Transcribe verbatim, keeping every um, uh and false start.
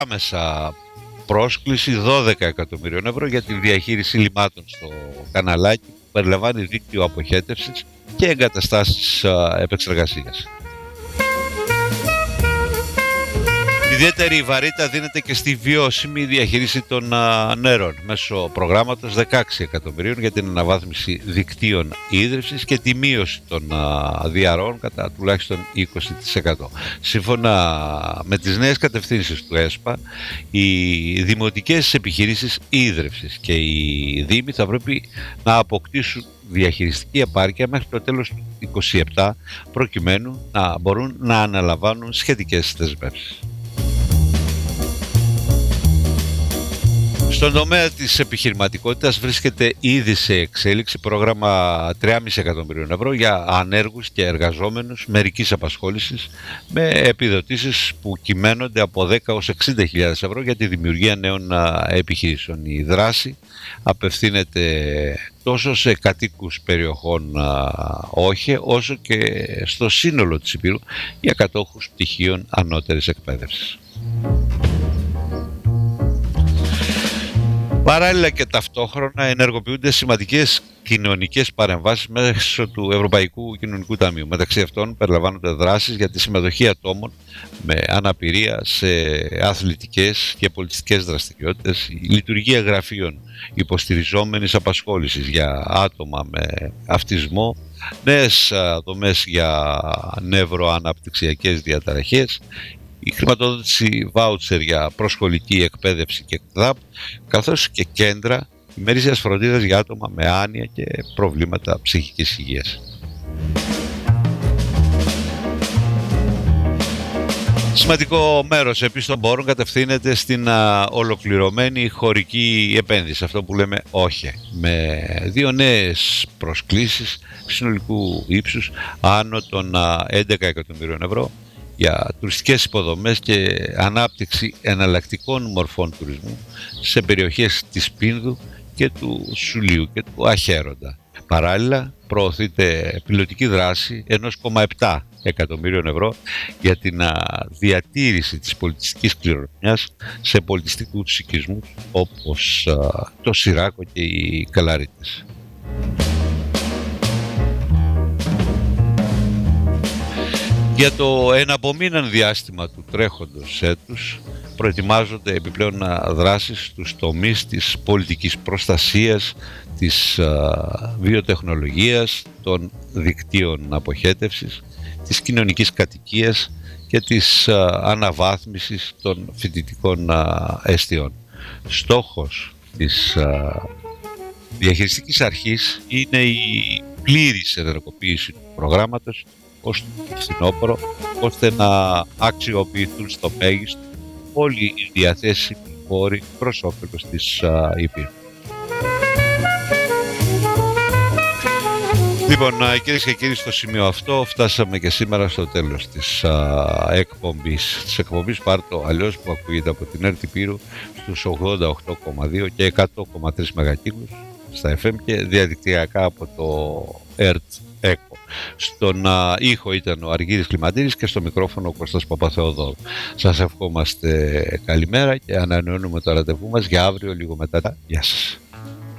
άμεσα πρόσκληση δώδεκα εκατομμυρίων ευρώ για τη διαχείριση λιμάτων στο καναλάκι που περιλαμβάνει δίκτυο αποχέτευσης και εγκαταστάσεις επεξεργασίας. Ιδιαίτερη βαρύτητα δίνεται και στη βιώσιμη διαχείριση των α, νερών μέσω προγράμματος δεκαέξι εκατομμυρίων για την αναβάθμιση δικτύων ίδρυυσης και τη μείωση των α, διαρροών κατά τουλάχιστον είκοσι τοις εκατό. Σύμφωνα με τις νέες κατευθύνσεις του ΕΣΠΑ, οι δημοτικές επιχειρήσεις ίδρυυσης και οι δήμοι θα πρέπει να αποκτήσουν διαχειριστική επάρκεια μέχρι το τέλος του είκοσι επτά προκειμένου να μπορούν να αναλαμβάνουν σχετικές δεσμεύσεις. Στον τομέα της επιχειρηματικότητας βρίσκεται ήδη σε εξέλιξη πρόγραμμα τρία κόμμα πέντε εκατομμυρίων ευρώ για ανέργους και εργαζόμενους μερικής απασχόλησης με επιδοτήσεις που κυμαίνονται από δέκα έως εξήντα χιλιάδες ευρώ για τη δημιουργία νέων επιχειρήσεων. Η δράση απευθύνεται τόσο σε κατοίκους περιοχών όχι, όσο και στο σύνολο της Υπήρου για κατόχους πτυχίων ανώτερης εκπαίδευσης. Παράλληλα και ταυτόχρονα ενεργοποιούνται σημαντικές κοινωνικές παρεμβάσεις μέσω του Ευρωπαϊκού Κοινωνικού Ταμείου. Μεταξύ αυτών περιλαμβάνονται δράσεις για τη συμμετοχή ατόμων με αναπηρία σε αθλητικές και πολιτιστικές δραστηριότητες, η λειτουργία γραφείων υποστηριζόμενης απασχόλησης για άτομα με αυτισμό, νέες δομές για νευροαναπτυξιακές διαταραχές, η χρηματοδότηση βάουτσερ για προσχολική εκπαίδευση και ΚΔΑΠ, καθώς και κέντρα ημερήσιας φροντίδας για άτομα με άνοια και προβλήματα ψυχικής υγείας. Σημαντικό μέρος επίσης των πόρων κατευθύνεται στην α, ολοκληρωμένη χωρική επένδυση, αυτό που λέμε όχι, με δύο νέες προσκλήσεις συνολικού ύψους άνω των α, έντεκα εκατομμυρίων ευρώ για τουριστικές υποδομές και ανάπτυξη εναλλακτικών μορφών τουρισμού σε περιοχές της Πίνδου και του Σουλίου και του Αχέροντα. Παράλληλα, προωθείται πιλωτική δράση ενός κόμμα επτά εκατομμύριων ευρώ για την διατήρηση της πολιτιστικής κληρονομιάς σε πολιτιστικούς οικισμούς όπως το Σιράκο και οι Καλαρίτες. Για το εναπομείναν διάστημα του τρέχοντος έτους προετοιμάζονται επιπλέον δράσεις στους τομείς της πολιτικής προστασίας, της βιοτεχνολογίας, των δικτύων αποχέτευσης, της κοινωνικής κατοικίας και της αναβάθμισης των φοιτητικών εστιών. Στόχος της διαχειριστικής αρχής είναι η πλήρης ενεργοποίηση του προγράμματος ως το φθινόπωρο, ώστε να αξιοποιηθούν στο μέγιστο όλοι οι διαθέσιμοι πόροι προς όφελος της Υπήρου. Λοιπόν, κυρίες και κύριοι, στο σημείο αυτό φτάσαμε και σήμερα στο τέλος της α, εκπομπής. Της εκπομπής Πάρτο Αλλιώς, που ακούγεται από την ΕΡΤ Υπήρου στους ογδόντα οκτώ κόμμα δύο και εκατό κόμμα τρία μεγακύκλους στα εφ εμ και διαδικτυακά από το ΕΡΤ ΕΚΟ. Στον α, ήχο ήταν ο Αργύρης Κλιμαντήρης και στο μικρόφωνο ο Κώστας Παπαθεοδόρου. Σας ευχόμαστε καλημέρα και ανανεώνουμε το ραντεβού μας για αύριο λίγο μετά. Γεια σας.